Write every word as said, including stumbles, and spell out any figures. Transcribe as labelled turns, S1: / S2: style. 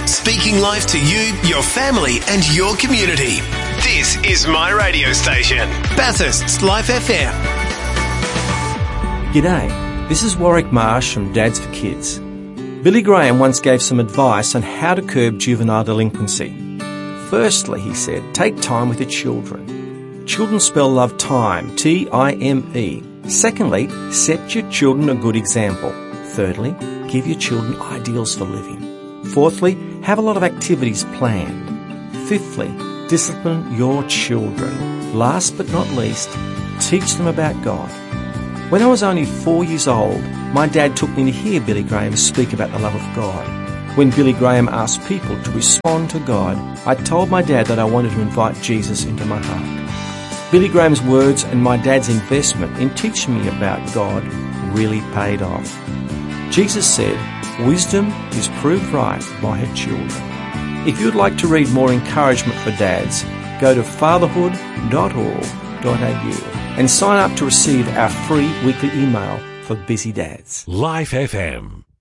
S1: Speaking life to you, your family and your community. This is my radio station, Bathurst's Life F M.
S2: G'day, this is Warwick Marsh from Dads for Kids. Billy Graham once gave some advice on how to curb juvenile delinquency. Firstly, he said, take time with your children. Children spell love time, T I M E. Secondly, set your children a good example. Thirdly, give your children ideals for living. Fourthly, have a lot of activities planned. Fifthly, discipline your children. Last but not least, teach them about God. When I was only four years old, my dad took me to hear Billy Graham speak about the love of God. When Billy Graham asked people to respond to God, I told my dad that I wanted to invite Jesus into my heart. Billy Graham's words and my dad's investment in teaching me about God really paid off. Jesus said, wisdom is proved right by her children. If you'd like to read more encouragement for dads, go to fatherhood dot org dot a u and sign up to receive our free weekly email for busy dads.
S3: Life F M.